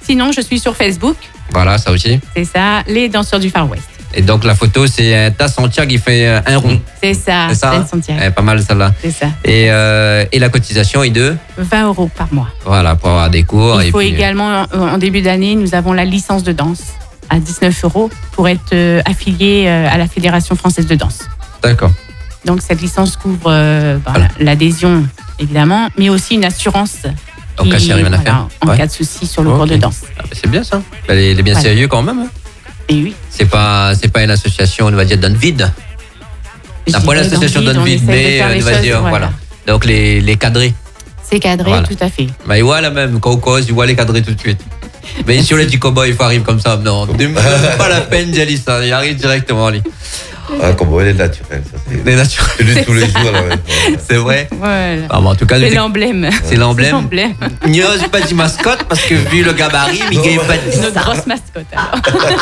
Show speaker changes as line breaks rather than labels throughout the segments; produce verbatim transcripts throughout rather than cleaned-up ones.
Sinon, je suis sur Facebook.
Voilà, ça aussi.
C'est ça, les danseurs du Far West.
Et donc la photo, c'est un tas Santiago qui fait un rond.
C'est ça,
c'est ça.
Thaïs Santiago.
Eh, pas mal celle-là.
C'est ça.
Et, euh, et la cotisation est de
vingt euros par mois.
Voilà, pour avoir des cours.
Il
et
faut
puis,
également, en début d'année, nous avons la licence de danse à dix-neuf euros pour être euh, affilié euh, à la Fédération française de danse.
D'accord.
Donc cette licence couvre euh, bah, voilà. l'adhésion, évidemment, mais aussi une assurance.
En cas s'il n'y a rien à faire.
En
Ouais.
cas de souci sur le
Okay.
cours de danse.
Ah, bah, c'est bien ça. Elle est, elle est bien
Voilà.
sérieux quand même. Hein.
Et oui.
C'est pas, c'est pas une association, on va dire, dans le vide.
Je
C'est pas
dirais
l'association
dans
dans
le
le
vide,
vide,
on essaie de
mais
faire les
on va
choses,
dire,
voilà.
voilà. Donc les, les cadrés.
C'est cadré,
Voilà.
tout à fait.
Mais voilà même, quand on cause, il voit les cadrés tout de suite. Mais si on est du cowboy, il faut arriver comme ça. Non, même pas la peine d'y aller, ça. Il arrive directement, lui.
Ah, comme il est naturel, ça c'est.
Les naturels.
C'est lui tous les jours, là, ouais.
C'est vrai.
Voilà.
Ah, bon, en tout cas,
C'est
nous-
l'emblème.
c'est l'emblème.
l'emblème.
N'ose pas dit mascotte parce que vu le gabarit, Miguel pas dit
Notre
ça.
grosse mascotte, alors.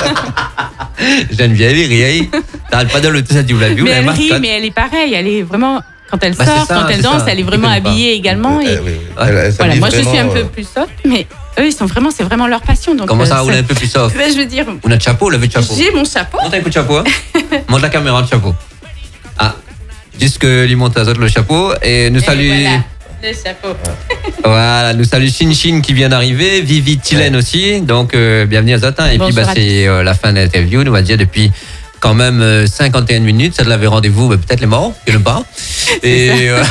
Geneviève, il rit. T'arrêtes pas de le tout ça, tu vous l'as vu,
Mais
la
elle rit,
mascotte.
mais elle est pareille. Elle est vraiment... Quand elle
Bah,
sort,
c'est ça,
quand elle
c'est
danse,
ça.
elle est vraiment
Ils connaissent
habillée également.
Eh
Et,
oui, oui. Elle- elle
voilà,
s'habille
moi, je suis un
vraiment,
peu
euh,
plus soft, mais eux, ils sont vraiment... C'est vraiment leur passion. Donc,
Comment
euh,
ça, vous l'avez un peu plus soft?
Ben, je veux dire...
On a de chapeau, levez de chapeau.
J'ai mon chapeau.
Monte un coup de chapeau. Hein. Monte la caméra, le chapeau. Ah, juste que lui monte à autres le chapeau. Et nous
Et
salue.
voilà, le chapeau.
Voilà, nous salue Shin Shin qui vient d'arriver, Vivi Tilen aussi, donc euh, bienvenue à Zatin. Et
Bonjour
puis bah,
à
c'est euh, la fin de l'interview, on va dire depuis quand même euh, cinquante et une minutes, ça de l'avait rendez-vous, bah, peut-être les morts, je ne sais pas. Et euh,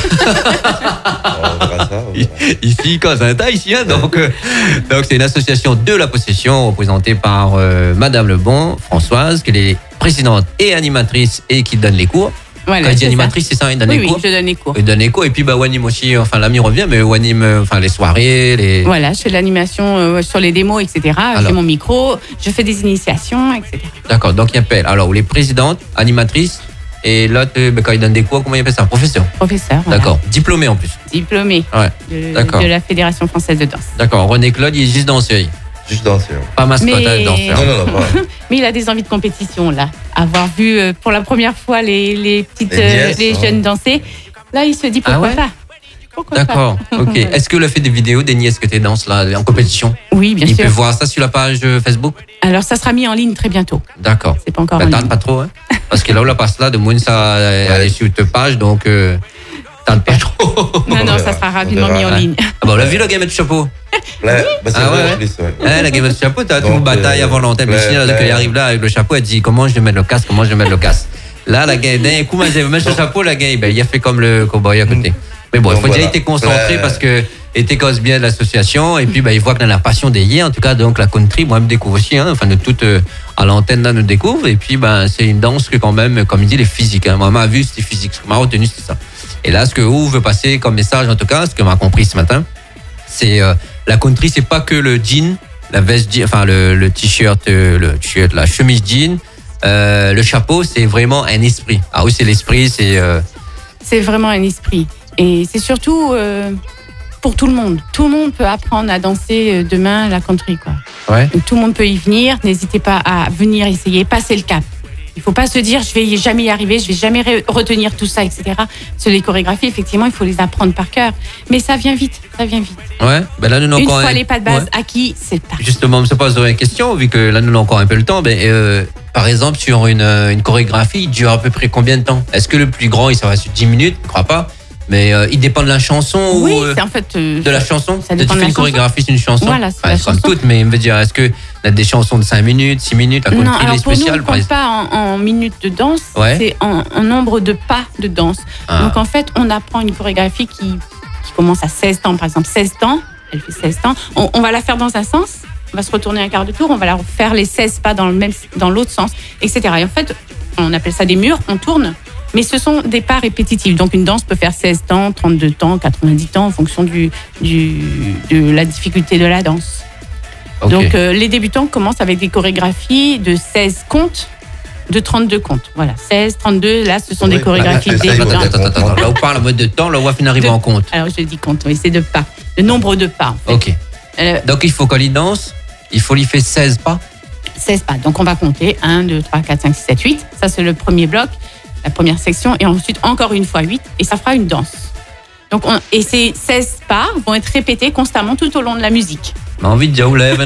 On verra ça, on verra.
ici, quand Zatin, ici, hein, donc euh, donc c'est une association de la possession représentée par euh, Madame Lebon, Françoise, qui est présidente et animatrice et qui donne les cours.
Voilà,
Quand je dis
c'est ça.
animatrice, c'est ça, il donne
Oui,
les
oui,
cours.
je donne les cours.
Il donne les cours et puis bah Wanim aussi, enfin l'ami revient, mais Wanim, euh, enfin les soirées, les.
Voilà, je fais de l'animation euh, sur les démos, et cetera.
Alors.
J'ai mon micro, je fais des initiations, et cetera.
D'accord, donc il appelle. Alors, les présidentes, animatrices, et l'autre, euh, ben, quand il donne des cours, comment il appelle ça? Professeur.
Professeur, voilà.
D'accord, diplômé en plus.
Diplômé
Ouais,
de,
d'accord.
de la Fédération française de danse.
D'accord, René Claude, il est juste danseur.
Juste danser. hein.
Pas mascotte,
Mais-
hein, danseur.
Non, non, non, pas.
Mais il a des envies de compétition, là. Avoir vu euh, pour la première fois les, les petites,
Les
euh,
nièces,
les
hein.
jeunes danser, là, il se dit
Ah
pourquoi
ouais
pas. Pourquoi
D'accord,
pas.
ok. Est-ce que le fait des vidéos des nièces que tu danses là, en compétition,
Oui, bien
il
sûr.
peut voir ça sur la page euh, Facebook?
Alors, ça sera mis en ligne très bientôt.
D'accord.
C'est pas encore
Bah,
en
tarde
ligne.
pas trop, hein. Parce que là où la passe là, de moins ça euh, aller sur ta page, donc euh, tarde pas trop.
Non, non,
On
ça
verra.
sera
On
rapidement
verra.
mis en ligne.
Ah bah, on l'a vu la game de chapeau.
Là, bah, c'est
Ah
vrai,
ouais,
en plus, ouais.
Hein, la game de chapeau, t'as tout
Donc,
une bataille
euh,
avant l'antenne. Mais
ouais,
si elle
ouais.
arrive là avec le chapeau, elle dit comment je vais mettre le casque, comment je vais mettre le casque. Là, la gars, d'un coup, moi, je vais mettre le chapeau, la gars, ben, il a fait comme le cowboy à côté. Mais bon, il
Donc,
faut déjà
voilà.
être concentré
Ouais.
parce que il était cause bien de l'association et puis ben, il voit que dans la passion des yeux, en tout cas, donc la country, moi, je me découvre aussi, hein, enfin, de toute euh, à l'antenne, là, nous découvre. Et puis, ben, c'est une danse que, quand même, comme il dit, les physiques. Hein. Moi, ma vue, c'était physique. Ce que m'a retenu, c'est ça. Et là, ce que vous veut passer comme message, en tout cas, ce que m'a compris ce matin, c'est euh, la country, c'est pas que le jean, la veste jean, enfin le, le t-shirt, euh, le t-shirt, la chemise jean, euh, le chapeau, c'est vraiment un esprit. Ah oui, c'est l'esprit, c'est euh,
C'est vraiment un esprit. Et c'est surtout euh, pour tout le monde. Tout le monde peut apprendre à danser euh, demain la country, quoi.
ouais.
Donc, tout le monde peut y venir. N'hésitez pas à venir essayer, passer le cap. Il ne faut pas se dire je vais jamais y arriver, je vais jamais re- retenir tout ça, et cetera. Sur les chorégraphies, effectivement, il faut les apprendre par cœur. Mais ça vient vite, ça vient vite.
Ouais. Ben là, nous n'avons
Une
encore
fois
un-
les pas de base
ouais.
acquis, c'est parti.
Justement, on se pose une question, vu que là, nous avons encore un peu le temps. Ben, euh, par exemple, sur une, euh, une chorégraphie, il dure à peu près combien de temps? Est-ce que le plus grand, il s'arrête sur dix minutes? Je ne crois pas. Mais euh, il dépend de la chanson
Oui,
ou euh,
c'est en fait. euh,
de la chanson?
Ça dépend
Tu
de
fais
la
une
chanson.
chorégraphie, c'est une chanson?
Voilà, c'est
Ouais,
la
comme
chanson.
toutes, mais je veux dire, est-ce que y a des chansons de cinq minutes, six minutes, la
Non,
country,
alors
les
pour nous, on
spéciales,
ne
par
compte
exemple?
pas en, en minutes de danse,
Ouais.
c'est en, en nombre de pas de danse.
Ah.
Donc en fait, on apprend une chorégraphie qui, qui commence à seize temps, par exemple seize temps, elle fait seize temps. On, on va la faire dans un sens, on va se retourner un quart de tour, on va la faire les seize pas dans, le même, dans l'autre sens, et cetera. Et en fait, on appelle ça des murs, on tourne, mais ce sont des pas répétitifs. Donc une danse peut faire seize temps, trente-deux temps, quatre-vingt-dix temps en fonction du, du, de la difficulté de la danse.
Ok.
Donc euh, les débutants commencent avec des chorégraphies de seize comptes, de trente-deux comptes. Voilà, seize, trente-deux, là ce sont
Oui,
des chorégraphies
bah,
Attends,
débutantes.
attends, attends, attends. Là, on parle en mode de temps, là, on va finir arriver
De-
en compte.
Alors je dis compte, oui, c'est de pas, le nombre de pas. En fait.
Ok.
Euh,
Donc, il faut qu'on y danse, il faut lui faire seize pas.
seize pas. Donc on va compter un, deux, trois, quatre, cinq, six, sept, huit. Ça c'est le premier bloc, la première section, et ensuite encore une fois huit, et ça fera une danse. Donc on, et ces seize pas vont être répétés constamment tout au long de la musique.
J'ai envie de dire, où lève